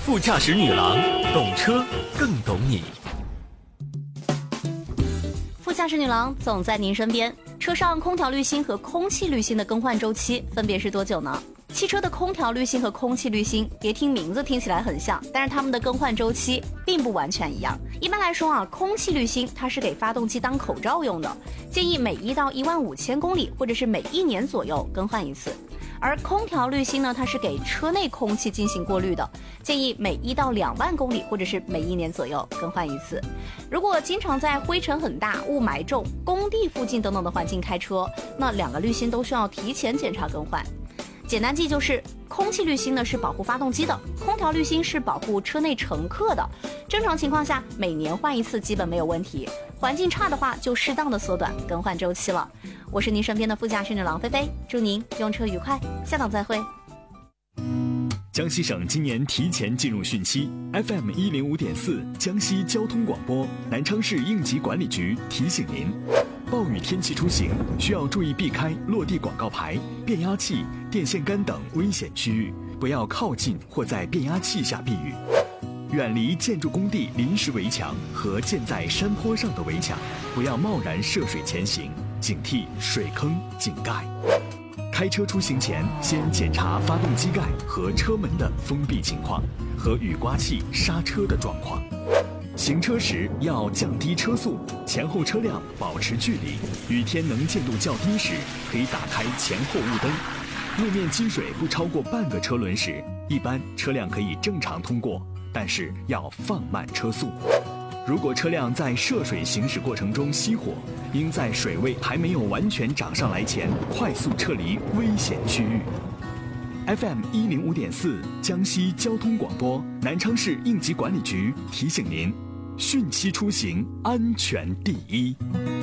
副驾驶女郎，懂车更懂你。 副驾驶女郎总在您身边。车上空调滤芯和空气滤芯的更换周期分别是多久呢？汽车的空调滤芯和空气滤芯，别听名字听起来很像，但是它们的更换周期并不完全一样。一般来说啊，空气滤芯它是给发动机当口罩用的，建议每1到15000公里或者是每1年左右更换一次。而空调滤芯呢，它是给车内空气进行过滤的，建议每1到2万公里或者是每1年左右更换一次。如果经常在灰尘很大、雾霾重、工地附近等等的环境开车，那2个滤芯都需要提前检查更换。简单记就是，空气滤芯呢是保护发动机的，空调滤芯是保护车内乘客的。正常情况下，每年换一次基本没有问题。环境差的话，就适当的缩短更换周期了。我是您身边的副驾驶女郎菲菲，祝您用车愉快，下档再会。 江西省今年提前进入汛期 ，FM 105.4江西交通广播南昌市应急管理局提醒您：暴雨天气出行需要注意避开落地广告牌、变压器、电线杆等危险区域，不要靠近或在变压器下避雨。远离建筑工地临时围墙和建在山坡上的围墙，不要贸然涉水前行，警惕水坑、井盖。开车出行前，先检查发动机盖和车门的封闭情况和雨刮器、刹车的状况。行车时要降低车速，前后车辆保持距离。雨天能见度较低时，可以打开前后雾灯。路面积水不超过半个车轮时，一般车辆可以正常通过，但是要放慢车速。如果车辆在涉水行驶过程中熄火，应在水位还没有完全涨上来前快速撤离危险区域。FM 105.4江西交通广播南昌市应急管理局提醒您：汛期出行安全第一。